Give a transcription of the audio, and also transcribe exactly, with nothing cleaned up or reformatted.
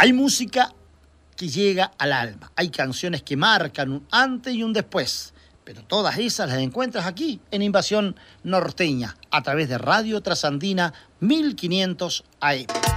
Hay música que llega al alma, hay canciones que marcan un antes y un después, pero todas esas las encuentras aquí en Invasión Norteña, a través de Radio Trasandina mil quinientos A M.